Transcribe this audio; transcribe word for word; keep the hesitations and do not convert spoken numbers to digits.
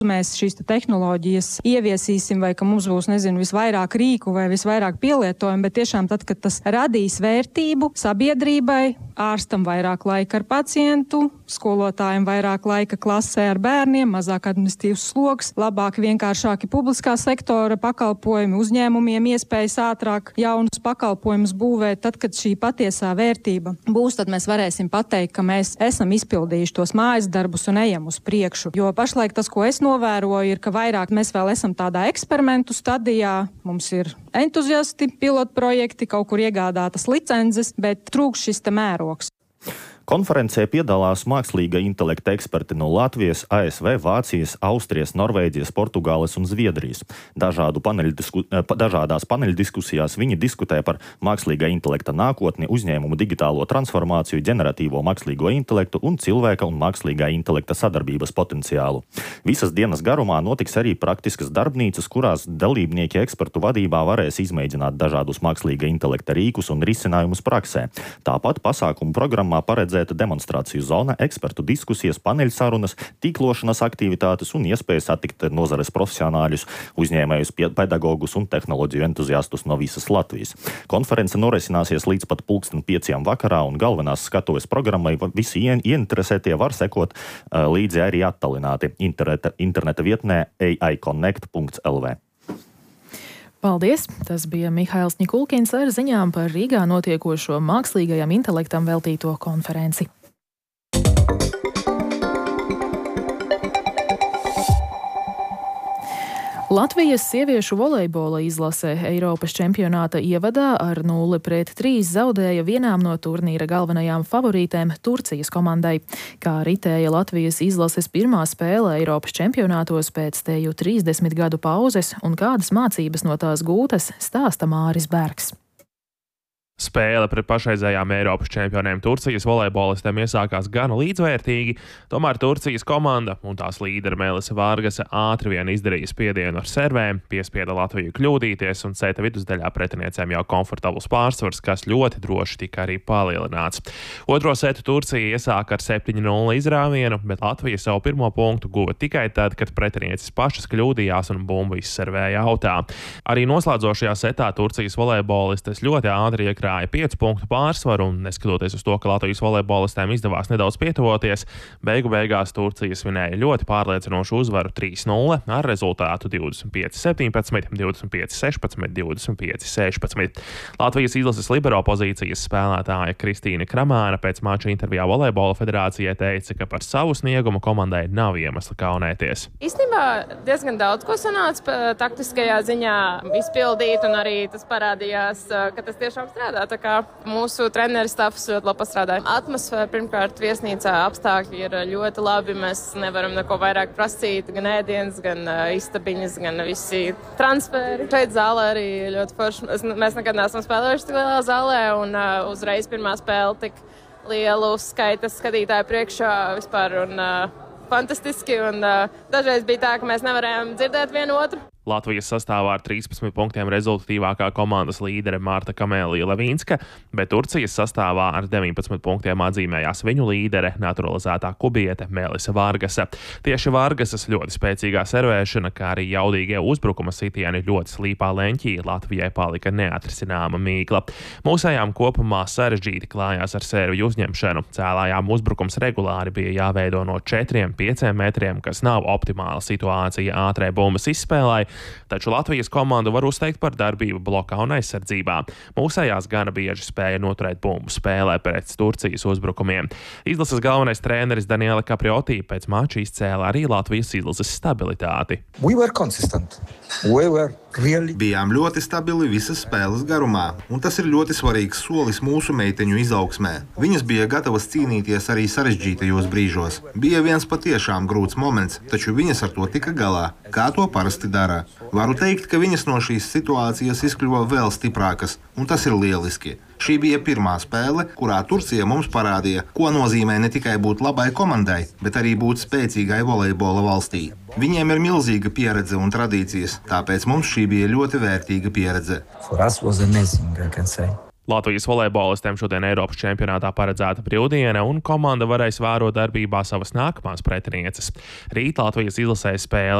mēs šīs tehnoloģijas ieviesīsim vai ka mums būs, nezinu, visvairāk rīku vai visvairāk pielietojumu, bet tiešām tad, kad tas radīs vērtību sabiedrībai, ārstam vairāk laika ar pacientu, skolotājiem vairāk laika klasē ar bērniem, mazāk administratīvs sloks, labāk vienkāršāki publiskā sektora pakalpojumi, uzņēmumiem iespējas ātrāk jaunus pakalpojumus būvēt. Tad, kad šī patiesā vērtība būs, tad mēs varēsim pateikt, ka mēs esam izpildījuši tos mājas darbus un ejam uz priekšu. Jo pašlaik tas, ko es novēroju, ir, ka vairāk mēs vēl esam tādā eksperimentu stadijā. Mums ir entuziasti, pilotprojekti, kaut kur iegādātas licences, bet trūkst šis te mērogs. Konferencē piedalās mākslīga intelekta eksperti no Latvijas, A S V, Vācijas, Austrijas, Norvēģijas, Portugāles un Zviedrijas. Dažādu paneļdisku, dažādās paneļdiskusijās viņi diskutē par mākslīgā intelekta nākotni, uzņēmumu digitālo transformāciju, ģeneratīvo mākslīgo intelektu un cilvēka un mākslīgā intelekta sadarbības potenciālu. Visas dienas garumā notiks arī praktiskas darbnīcas, kurās dalībnieki ekspertu vadībā varēs izmēģināt dažādus mākslīga intelekta rīkus un risinājumus praksē. Tāpat pasākumu programmā paredzēt demonstrāciju zona, ekspertu diskusijas, paneļsarunas, tīklošanas aktivitātes un iespējas satikt nozares profesionāļus, uzņēmējus, pedagogus un tehnoloģiju entuziastus no visas Latvijas. Konference norisināsies līdz pat pulksten pieciem vakarā un galvenās skatuves programmai visi ieinteresētie var sekot uh, līdzi arī attālināti interneta, interneta vietnē a i connect punkts l v. Paldies! Tas bija Mihails Ņikulkins ar ziņām par Rīgā notiekošo mākslīgajam intelektam veltīto konferenci. Latvijas sieviešu volejbola izlase Eiropas čempionāta ievadā ar nulli pret trīs zaudēja vienām no turnīra galvenajām favorītēm Turcijas komandai. Kā ritēja Latvijas izlases pirmā spēle Eiropas čempionātos pēc teju trīsdesmit gadu pauzes un kādas mācības no tās gūtas, stāsta Māris Bergs. Spēle pret pašreizējām Eiropas čempioniem Turcijas volejbolistiem iesākās gana līdzvērtīgi, tomēr Turcijas komanda un tās līdera Melise Vārgase ātri vien izdarīja spiedienu ar servēm, piespieda Latviju kļūdīties un seta vidusdaļā pretiniecēm jau komfortabls pārsvars, kas ļoti droši tika arī palielināts. Otro setu Turcija iesāka ar septiņi nulle izrāvienu, bet Latvija savu pirmo punktu guva tikai tad, kad pretinieces pašas kļūdījās un bumbu izservēja autā. Arī noslēdzošajā setā Turcijas volejbolistes ļoti ātri iekrāja piecu punktu pārsvaru un, neskatoties uz to, ka Latvijas volejbolistēm izdevās nedaudz pietuvoties, beigu beigās Turcija svinēja ļoti pārliecinošu uzvaru trīs nulle ar rezultātu divdesmit pieci septiņpadsmit, divdesmit pieci sešpadsmit, divdesmit pieci sešpadsmit. Latvijas izlases libero pozīcijas spēlētāja Kristīna Kramāra pēc mača intervijā Volejbola federācijai teica, ka par savu sniegumu komandai nav iemesla kaunēties. Īstenībā diezgan daudz ko sanāca taktiskajā ziņā izpildīt, un arī tas parādījās, ka tas tiešām strādā. Tā kā mūsu treneris stāvs ļoti labi pastrādāja. Atmosfēra pirmkārt viesnīcā apstākļi ir ļoti labi. Mēs nevaram neko vairāk prasīt, gan ēdienas, gan uh, istabiņas, gan visi transferi. Šeit zālē arī ļoti forši. Mēs nekad neesam spēlējuši tik lielā zālē, un uh, uzreiz pirmā spēle tik lielu skaita skatītāju priekšā vispār. Un, uh, fantastiski, un uh, dažreiz bija tā, ka mēs nevarējām dzirdēt vienu otru. Latvijas sastāvā ar trīspadsmit punktiem rezultatīvākā komandas līdere Marta Kamēlija Levīnska, bet Turcijas sastāvā ar deviņpadsmit punktiem atzīmējās viņu līdere, naturalizētā kubiete Melise Vārgase. Tieši Vārgases ļoti spēcīgā servēšana, kā arī jaudīgie uzbrukuma sitieni ļoti slīpā leņķī Latvijai palika neatrisināma mīkla. Mūsējām kopumā sarežģīti klājās ar sērvju uzņemšanu. Cēlājām uzbrukums regulāri bija jāveido no četriem pieciem metriem, kas nav optimāla situācija ātrē bumbas izspēlai, taču Latvijas komandu var uzteikt par darbību blokā un aizsardzībā. Mūsējās gana bieži spēja noturēt bumbu spēlē pret Turcijas uzbrukumiem. Izlases galvenais treneris Daniela Caprioti pēc mača izcēla arī Latvijas izlases stabilitāti. We were consistent. We were really... Bijām ļoti stabili visas spēles garumā, un tas ir ļoti svarīgs solis mūsu meiteņu izaugsmē. Viņas bija gatavas cīnīties arī sarežģītajos brīžos. Bija viens patiešām grūts moments, taču viņas ar to tika galā, kā to parasti dara. Varu teikt, ka viņas no šīs situācijas izkļuva vēl stiprākas, un tas ir lieliski. Šī bija pirmā spēle, kurā Turcija mums parādīja, ko nozīmē ne tikai būt labai komandai, bet arī būt spēcīgai volejbola valstī. Viņiem ir milzīga pieredze un tradīcijas, tāpēc mums šī bija ļoti vērtīga pieredze. For us was amazing, I can say. Latvijas volejbolistiem šodien Eiropas čempionātā paredzēta brīvdiena, un komanda varēs vērot darbībā savas nākamās pretinieces. Rīt Latvijas izlasē spēle